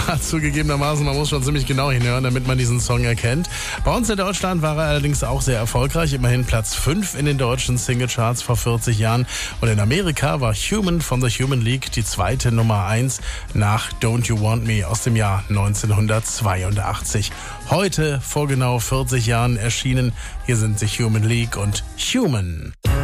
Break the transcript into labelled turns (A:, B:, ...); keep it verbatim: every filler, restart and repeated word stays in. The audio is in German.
A: Ja, zugegebenermaßen, man muss schon ziemlich genau hinhören, damit man diesen Song erkennt. Bei uns in Deutschland war er allerdings auch sehr erfolgreich, immerhin Platz fünf in den deutschen Singlecharts vor vierzig Jahren. Und in Amerika war Human von The Human League die zweite Nummer eins nach Don't You Want Me aus dem Jahr neunzehnhundertzweiundachtzig. Heute, vor genau vierzig Jahren erschienen, hier sind The Human League und Human.